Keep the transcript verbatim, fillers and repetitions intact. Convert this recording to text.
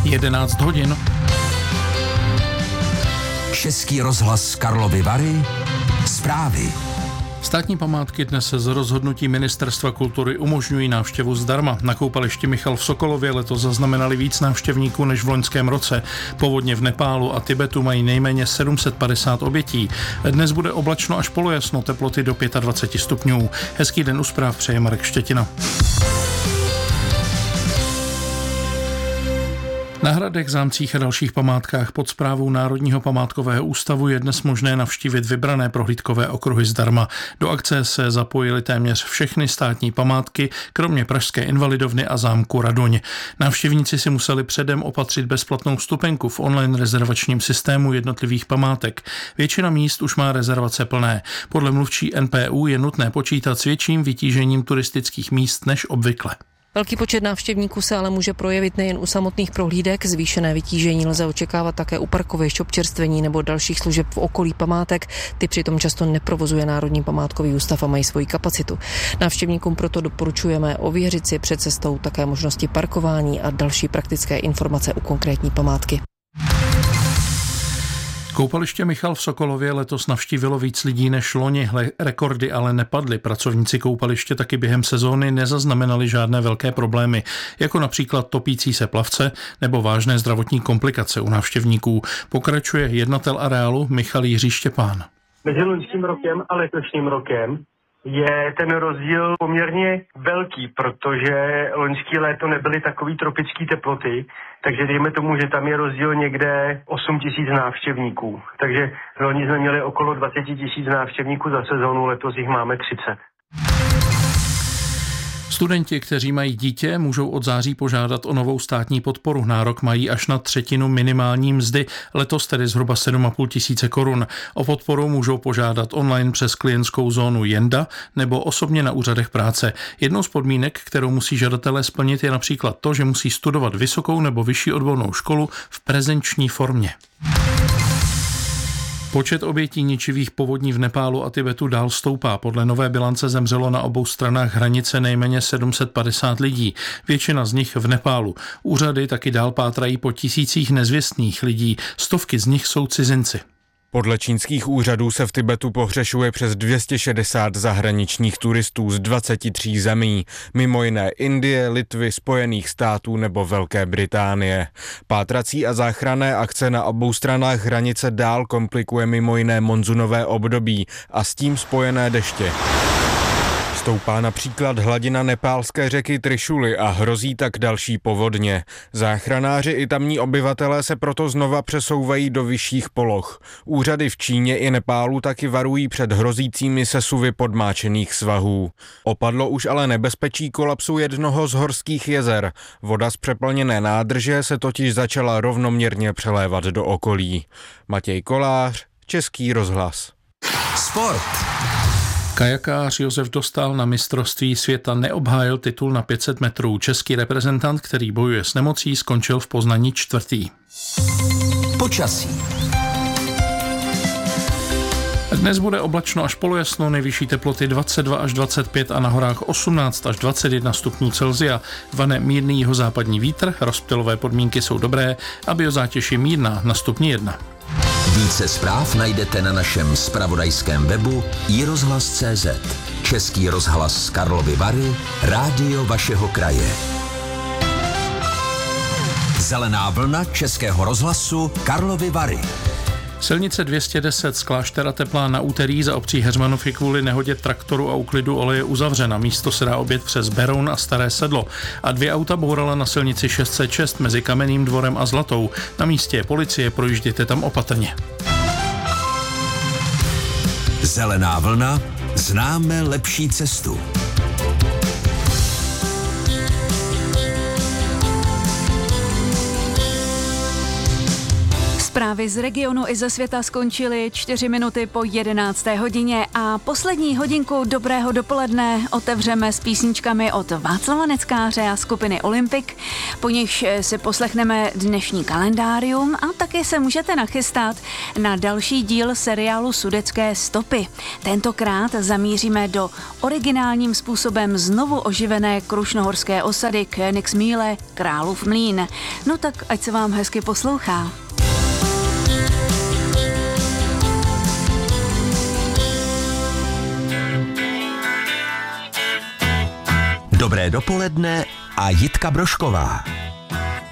jedenáct hodin. Český rozhlas Karlovy Vary. Zprávy. Státní památky dnes z rozhodnutí Ministerstva kultury umožňují návštěvu zdarma. Na koupališti Michal v Sokolově letos zaznamenali víc návštěvníků než v loňském roce. Povodně v Nepálu a Tibetu mají nejméně sedm set padesát obětí. Dnes bude oblačno až polojasno, teploty do dvacet pět stupňů. Hezký den u zpráv přeje Marek Štětina. Na hradech, zámcích a dalších památkách pod správou Národního památkového ústavu je dnes možné navštívit vybrané prohlídkové okruhy zdarma. Do akce se zapojily téměř všechny státní památky, kromě pražské Invalidovny a zámku Radoň. Návštěvníci si museli předem opatřit bezplatnou vstupenku v online rezervačním systému jednotlivých památek. Většina míst už má rezervace plné. Podle mluvčí N P U je nutné počítat s větším vytížením turistických míst než obvykle. Velký počet návštěvníků se ale může projevit nejen u samotných prohlídek, zvýšené vytížení lze očekávat také u parkovišť, občerstvení nebo dalších služeb v okolí památek. Ty přitom často neprovozuje Národní památkový ústav a mají svoji kapacitu. Návštěvníkům proto doporučujeme ověřit si před cestou také možnosti parkování a další praktické informace u konkrétní památky. Koupaliště Michal v Sokolově letos navštívilo víc lidí než loni. Rekordy ale nepadly. Pracovníci koupaliště taky během sezóny nezaznamenali žádné velké problémy, jako například topící se plavce nebo vážné zdravotní komplikace u návštěvníků. Pokračuje jednatel areálu Michal Jiří Štěpán. Mezi loňským rokem a letošním rokem je ten rozdíl poměrně velký, protože loňský léto nebyly takový tropický teploty, takže dejme tomu, že tam je rozdíl někde osm tisíc návštěvníků. Takže loni jsme měli okolo dvacet tisíc návštěvníků za sezónu, letos jich máme třicet. Studenti, kteří mají dítě, můžou od září požádat o novou státní podporu. Nárok mají až na třetinu minimální mzdy, letos tedy zhruba sedm a půl tisíce korun. O podporu můžou požádat online přes klientskou zónu Jenda nebo osobně na úřadech práce. Jednou z podmínek, kterou musí žadatelé splnit, je například to, že musí studovat vysokou nebo vyšší odbornou školu v prezenční formě. Počet obětí ničivých povodní v Nepálu a Tibetu dál stoupá. Podle nové bilance zemřelo na obou stranách hranice nejméně sedm set padesát lidí, většina z nich v Nepálu. Úřady taky dál pátrají po tisících nezvěstných lidí, stovky z nich jsou cizinci. Podle čínských úřadů se v Tibetu pohřešuje přes dvě stě šedesát zahraničních turistů z dvaceti tří zemí, mimo jiné Indie, Litvy, Spojených států nebo Velké Británie. Pátrací a záchranné akce na obou stranách hranice dál komplikuje mimo jiné monzunové období a s tím spojené deště. Stoupá například hladina nepálské řeky Trišuly a hrozí tak další povodně. Záchranáři i tamní obyvatelé se proto znova přesouvají do vyšších poloh. Úřady v Číně i Nepálu taky varují před hrozícími sesuvy podmáčených svahů. Opadlo už ale nebezpečí kolapsu jednoho z horských jezer. Voda z přeplněné nádrže se totiž začala rovnoměrně přelévat do okolí. Matěj Kolář, Český rozhlas. Sport. Kajakář Josef Dostál na mistrovství světa neobhájil titul na pět set metrů. Český reprezentant, který bojuje s nemocí, skončil v Poznani čtvrtý. Počasí. Dnes bude oblačno až polojasno, nejvyšší teploty dvacet dva až dvacet pět a na horách osmnáct až dvacet jedna stupňů Celsia. Vane mírný jihozápadní vítr, rozptylové podmínky jsou dobré a biozátěž je mírná na stupni jedna. Více zpráv najdete na našem zpravodajském webu i rozhlas tečka cé zet. Český rozhlas Karlovy Vary, rádio vašeho kraje. Zelená vlna Českého rozhlasu Karlovy Vary. Silnice dvě stě deset z Kláštera Teplá na úterý za obcí Heřmanov je kvůli nehodě traktoru a úklidu oleje uzavřena. Místo se dá objet přes Beroun a Staré Sedlo. A dvě auta bourala na silnici šest set šest mezi Kamenným Dvorem a Zlatou. Na místě je policie, projížděte tam opatrně. Zelená vlna, známe lepší cestu. Zprávy z regionu i ze světa skončily čtyři minuty po jedenácté hodině a poslední hodinku dobrého dopoledne otevřeme s písničkami od Václava Neckáře a skupiny Olympic. Po nich si poslechneme dnešní kalendárium a také se můžete nachystat na další díl seriálu Sudetské stopy. Tentokrát zamíříme do originálním způsobem znovu oživené krušnohorské osady Königsmühle, Králův mlýn. No tak ať se vám hezky poslouchá. Dobré dopoledne a Jitka Brošková.